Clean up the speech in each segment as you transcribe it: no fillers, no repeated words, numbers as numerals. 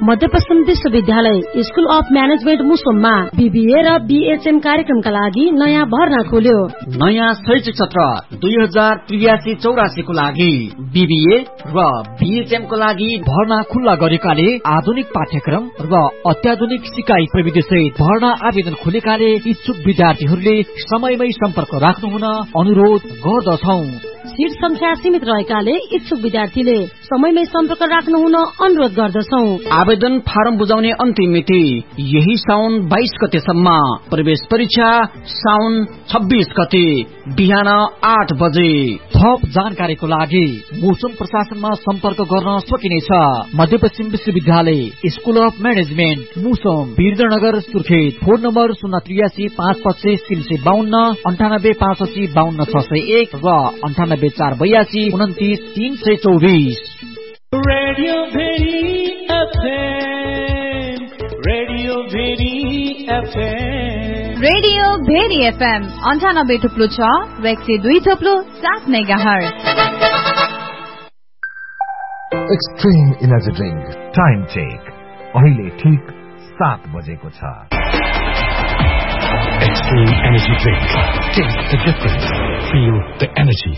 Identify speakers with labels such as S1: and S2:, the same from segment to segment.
S1: मध्यपश्चिम विश्वविद्यालय school of management मुसोममा BBA र BHM कार्यक्रमका लागि नयाँ भर्ना खोल्यो।
S2: नयाँ शैक्षिक सत्र 2083-84 को लागि बीबीए र बीएचएम को लागि भर्ना खुल्ला गरेकाले आधुनिक पाठ्यक्रम र अत्याधुनिक सिकाइ प्रविधि सहित भर्ना आवेदन खोलेकाले इच्छुक विद्यार्थीहरूले समयमै सम्पर्क राख्नु हुन अनुरोध गर्दछौं।
S1: सीट संख्या सीमित रहेकाले इच्छुक विद्यार्थीले समयमै सम्पर्क राख्नु हुन अनुरोध गर्दछौं।
S2: आवेदन फारम बुझाउने अन्तिम मिति यही साउन 22 गतेसम्म। प्रवेश परीक्षा साउन 26 गते बिहान 8 बजे।
S3: थप जानकारीको लागि मौसम प्रशासनमा सम्पर्क गर्न सकिनेछ। मध्यपश्चिम विश्वविद्यालय school of management मुसोम, Veernagar, Surkhet. Phone number 083-525-352, 98-580-52-601 र 98-482-29-324।
S4: Radio very FM, radio very FM,
S5: radio very FM 98.6 र 102.7 megahertz.
S6: Extreme energy drink time check अहिले ठीक 7 बजेको छ। Extreme energy drink, test the difference, feel the energy.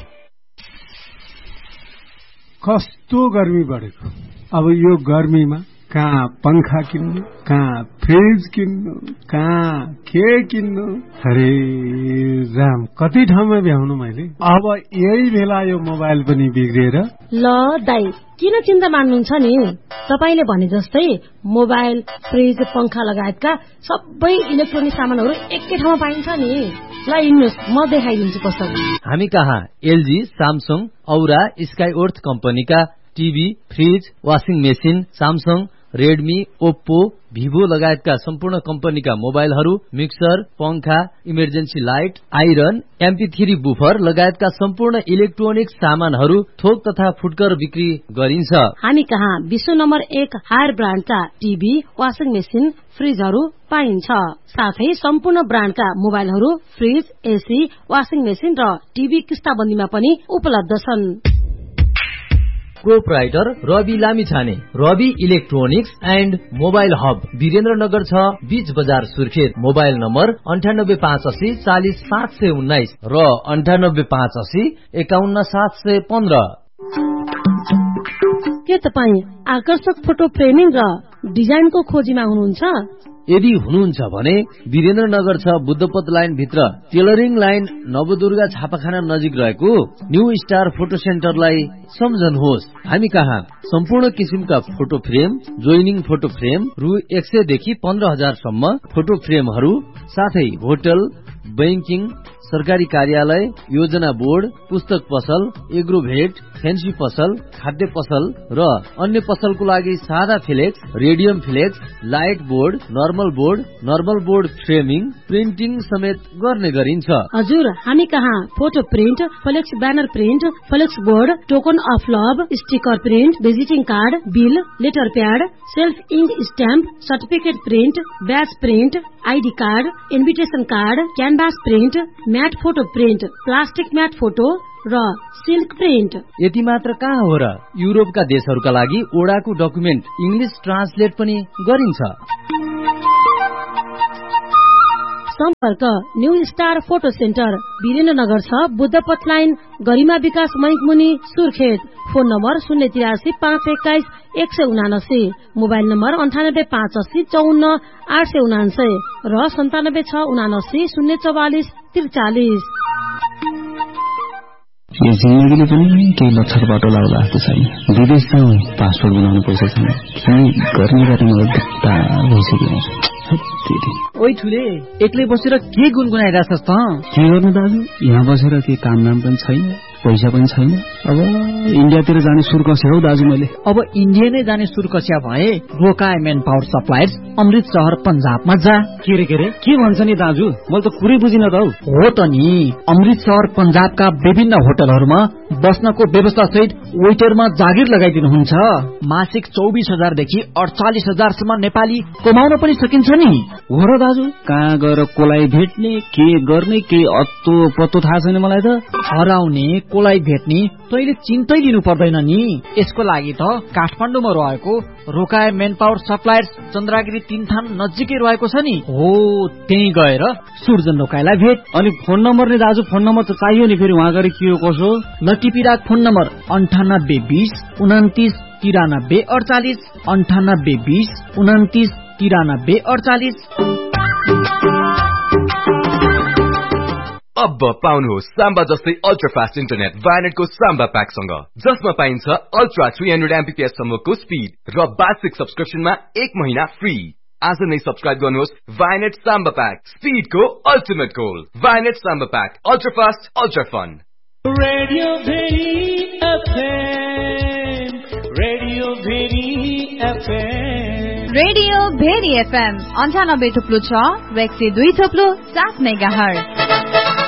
S7: कस्तो गर्मी बढेको। अब यो गर्मीमा कहाँ पंखा किन्नु, कहाँ फ्रिज किन्नु, कहाँ के किन्नु। अरे राम, कति ठाउँमा भ्याउनु मैले। अब यही बेला यो मोबाइल पनि बिग्रिएर।
S1: ल दाइ, किन चिन्ता मान्नुहुन्छ नि? तपाईले भने जस्तै मोबाइल, फ्रिज, पंखा लगायतका सबै इलेक्ट्रोनिक सामानहरू एकै ठाउँमा पाइन्छ नि। ल हिँड्नुहोस्, म देखाइदिन्छु कसरी।
S8: हामी कहाँ एलजी, सामसङ, औरा, स्काइवर्थ कम्पनीका TV, fridge, washing machine, Samsung, Redmi, Oppo, Vivo लगायतका सम्पूर्ण कम्पनीका मोबाइलहरू, मिक्सर, पंखा, emergency light, iron, MP3 buffer लगायतका सम्पूर्ण इलेक्ट्रोनिक सामानहरू थोक तथा फुटकर बिक्री गरिन्छ।
S1: हामी कहाँ विश्व number 1 higher ब्रान्डका TV, washing machine, फ्रिजहरू पाइन्छ। साथै सम्पूर्ण ब्रान्डका मोबाइलहरू, फ्रिज, एसी, वाशिङ मेसिन र टिभी किस्ताबन्दीमा पनि उपलब्ध छन्।
S8: Proprietor Rabi Lamichhane, Rabi electronics and mobile hub, Birendranagar 6, बीच बजार, सुर्खेत। मोबाइल नम्बर 98-580-40-719 र 98-580-51-715।
S1: के तपाईँ आकर्षक फोटो फ्रेमिङ र डिजाइनको खोजीमा हुनुहुन्छ?
S8: यदि हुनुहुन्छ भने वीरेन्द्रनगर 6, बुद्धपथ लाइन भित्र टेलरिङ लाइन, नवदुर्गा छापाखाना नजिक रहेको न्यू स्टार फोटो सेन्टरलाई सम्झनुहोस्। हामी कहाँ सम्पूर्ण किसिमका photo frame, joining photo frame रु 100 देखि 15,000 सम्म फोटो फ्रेमहरू, साथै होटल, बैंकिङ, सरकारी कार्यालय, योजना बोर्ड, पुस्तक पसल, एग्रोभेट, फेन्सी पसल, खाद्य पसल र अन्य पसलको लागि सादा flex, radium flex, light board, normal board framing, printing समेत गर्ने गरिन्छ।
S1: हजुर, हामी कहाँ photo print, flex banner print, flex board, token of love, sticker print, visiting card, bill, letter pad, self ink stamp, certificate print, ब्याज print, ID card, invitation card, canvas print, mat photo print, plastic mat photo र silk print.
S8: यति मात्र कहाँ हो र, युरोपका देशहरूका लागि ओडाको document English translate पनि गरिन्छ।
S1: सम्पर्क new star photo centre, Birendranagar 6, बुद्धपथ line, गरिमा विकास मैकमुनि, Surkhet. Phone number 083-521-179, mobile number 98-580-54-879 र 97-679-044-43।
S9: यो जिन्दगीले पनि केही लक्षर बाटो लाग्ला जस्तो छैन। विदेश जाउँ, पासपोर्ट बनाउनु पैसा छैन। गर्ने बाटो मलाई दुःख भइसक्यो।
S2: ओइ ठुले, एक्लै बसेर के गुनगुनाइरहेछस् त?
S9: के गर्नु दाजु, यहाँ बसेर के काम नाम पनि छैन, पैसा पनि छैन। अब इन्डियातिर जाने सुर कस्या हौ दाजु मैले।
S2: अब इन्डिया नै जाने सुर कस्या भए रोकाए मेन पावर सप्लायर्स, अमृत शहर, पंजाबमा जा।
S9: के रे के भन्छ नि दाजु, मैले त कुरै बुझिन त हौ।
S2: हो त नि, अमृत शहर पंजाबका विभिन्न होटलहरूमा बस्नको व्यवस्था सहित वेटरमा जागिर लगाइदिनुहुन्छ। मासिक 24,000 देखि 48,000 सम्म नेपाली कमाउन पनि सकिन्छ नि।
S9: हो र दाजु, कहाँ गएर कोलाई भेट्ने, के गर्ने, के अत्तो पत्तो थाहा छैन मलाई त।
S2: हराउने,
S3: कोलाई भेट्ने तैले चिन्तै लिनु पर्दैन नि। यसको लागि त काठमाडौँमा रहेको रोकाए मेन पावर सप्लायर्स चन्द्रागिरी 3 थान नजिकै रहेको छ नि। हो त्यही गएर सुर्जन रोकाएलाई भेट।
S9: अनि फोन नम्बर नि दाजु, फोन नम्बर त चाहियो नि, फेरि उहाँ गरी के हो कसो।
S3: ल टिपिराख फोन नम्बर 9820 29 93 48 9820 29 93 48।
S10: अब पाउनुहोस् साम्बा जस्तै अल्ट्रा फास्ट इन्टरनेट भाइनेटको साम्बा प्याकसँग, जसमा पाइन्छ अल्ट्रा 300 MBPS सम्मको स्पिड र बेसिक सब्सक्रिप्सनमा 1 महिना फ्री। आज नै सब्स्क्राइब गर्नुहोस् Vianet Samba pack, स्पिडको ultimate goal. Vianet Samba pack, ultra fast, ultra fun.
S4: Radio very FM, radio very FM,
S5: radio very FM 98.6 वेक्सी 2.7 megahertz.